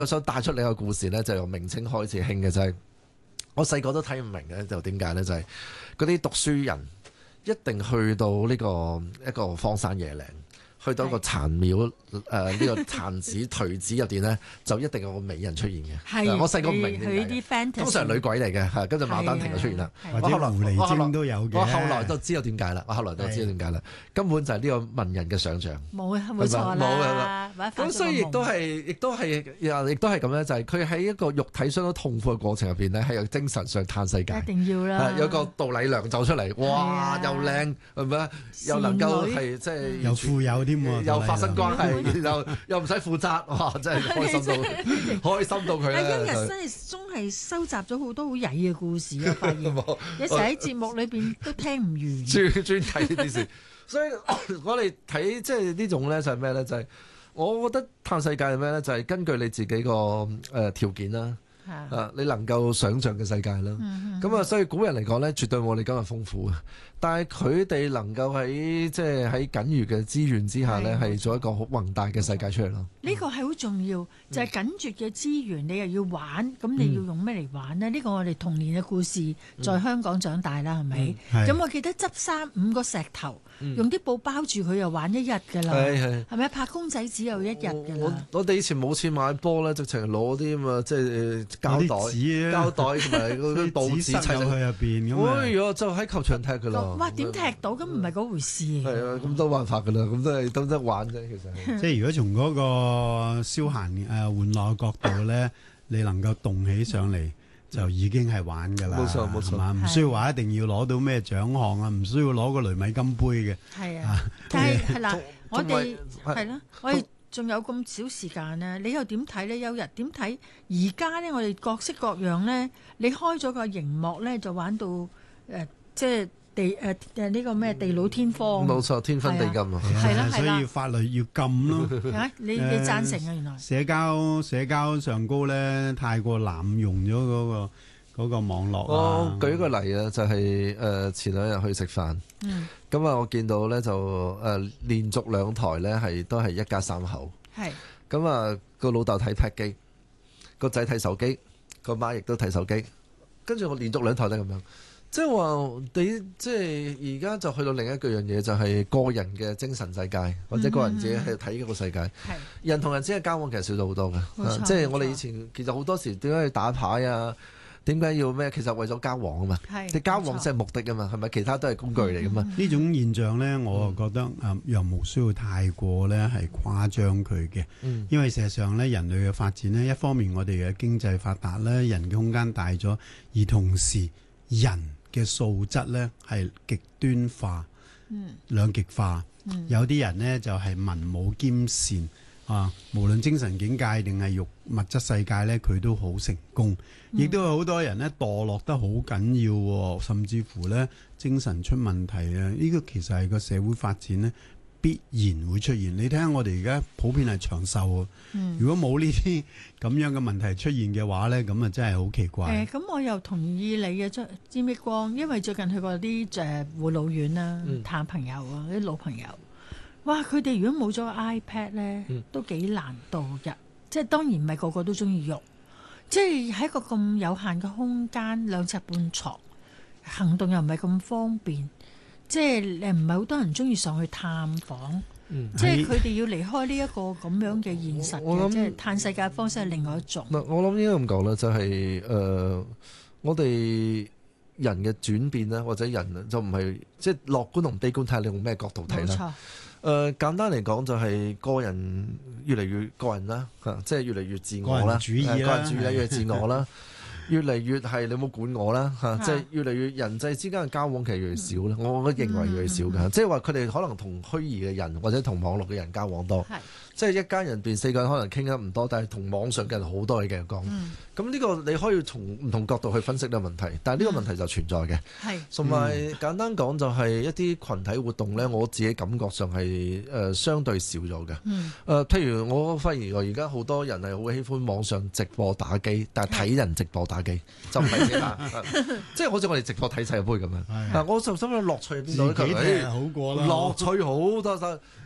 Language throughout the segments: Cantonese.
我想帶出另一個故事咧，就由明清開始興嘅就係、我細個都睇唔明嘅，就點解咧？就係嗰啲讀書人一定去到呢、一個荒山野嶺。去到一個殘廟，呢個殘子頹子入邊咧，就一定有個美人出現嘅。我細個唔明點解，通常係女鬼嚟嘅，跟住牡丹亭就出現啦。 或者狐狸精都有嘅。 我後來都知道點解啦。根本就係呢個文人嘅想像。 冇錯啦。 咁所以亦都係咁咧，就係佢喺一個肉體相當痛苦嘅過程入邊咧，係有精神上嘆世界。 一定要啦。 有個杜麗娘走出嚟，哇！又靚係咪啊？又能夠係即係又富有。 又發生關係，又唔使負責，哇！真係開心到佢咧。 一日真係總係收集咗好多好曳嘅故事啊！發現有時喺節目裏邊都聽唔完。 專睇呢啲事，所以我哋睇即係呢種咧就係咩咧？就係我覺得嘆世界係咩咧？就係根據你自己個條件啦。你能夠想像嘅世界啦，咁啊，所以古人嚟講咧，絕對冇你今日豐富嘅。但係佢哋能夠喺即係喺僅餘嘅資源之下咧，係做一個好宏大嘅世界出嚟咯。 呢個係好重要，就係緊絕嘅資源，你又要玩，咁你要用咩嚟玩呢？呢個我哋童年嘅故事，在香港長大啦，係咪？咁我記得執5個石頭，用啲布包住佢，又玩一日㗎啦。係咪拍公仔只有一日㗎啦？ 我哋以前冇錢買波咧，直情攞啲咁啊，即係膠袋同埋嗰啲報紙砌入去入邊咁哎呀，就喺球場踢㗎啦。 哇！點踢到？咁唔係嗰回事。 係啊，咁都辦法㗎啦，咁都得玩啫，其實。 即係如果從嗰個消閒玩樂嘅角度咧，你能夠動起上嚟，就已經係玩㗎啦。 冇錯， 係嘛？唔需要話一定要攞到咩獎項啊，唔需要攞個雷米金杯嘅。 係啊，但係係啦，我哋係啦，我哋仲有咁少時間咧，你又點睇咧？休日點睇？而家咧，我哋各式各樣咧，你開咗個熒幕咧，就玩到即係呢個咩地老天荒。 冇錯，天昏地暗啊！ 係啦， 所以法律要禁咯。 你贊成啊？原來社交上高咧，太過濫用咗嗰個網絡啊！ 我舉個例啊，就係前兩日去食飯，咁啊我見到咧就連續2台咧都係一家3口，咁啊個老豆睇 pad 機，個仔睇手機，個媽亦都睇手機，跟住我連續2台都咁樣，即係話你即係而家就去到另一個樣嘢，就係個人嘅精神世界或者個人自己去睇呢個世界，人同人之間交往其實少咗好多嘅，即係我哋以前其實好多時點解要打牌啊？點解要咩？其實為咗交往啊嘛，你交往先係目的啊嘛，係咪？其他都係工具嚟噶嘛。 呢種現象咧，我覺得又冇需要太過咧係誇張佢嘅，因為事實上咧人類嘅發展咧，一方面我哋嘅經濟發達咧，人嘅空間大咗，而同時人嘅素質咧係極端化、兩極化。有啲人咧就係文武兼善。無論精神境界定係物質世界咧，佢都好成功，亦都有好多人咧墮落得好緊要，甚至乎咧精神出問題啊！呢個其實係個社會發展咧必然會出現。你睇下我哋而家普遍係長壽，如果冇呢啲咁樣嘅問題出現嘅話咧，咁啊真係好奇怪。 咁我又同意你嘅詹益光，因為最近去過啲護老院啦，探朋友啊，啲老朋友。哇！佢哋如果冇咗個 iPad 咧，都幾難度日。即係當然唔係個個都中意用，即係喺一個咁有限嘅空間，2尺半床，行動又唔係咁方便。即係唔係好多人中意上去探訪。即係佢哋要離開呢一個咁樣嘅現實嘅，即係嘆世界方式係另外一種。 我諗應該咁講啦，就係我哋人嘅轉變咧，或者人就唔係即係樂觀同悲觀，睇下你用咩角度睇啦。冇錯。簡單嚟講就係個人越嚟越個人啦，即係越嚟越自我啦，個人主義啦，越自我啦，越嚟越係你冇管我啦，即係越嚟越人際之間嘅交往其實越嚟越少啦。我認為越嚟越少㗎，即係話佢哋可能同虛擬嘅人或者同網絡嘅人交往多。即係一家人變4個人可能傾得唔多，但係同網上嘅人好多嘢嘅講。咁呢個你可以從唔同角度去分析呢個問題，但係呢個問題就存在嘅。同埋簡單講就係一啲群體活動呢，我自己感覺上係相對少咗嘅。譬如我發現而家好多人係好喜歡網上直播打機，但係睇人直播打機就唔係即係好似我哋直播睇世界盃咁樣。我就心諗樂趣喺邊度咧？ 自己睇好過啦， 樂趣好多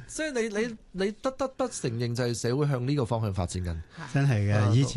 即係你不得不承認就係社會向呢個方向發展緊。 真係嘅，以前。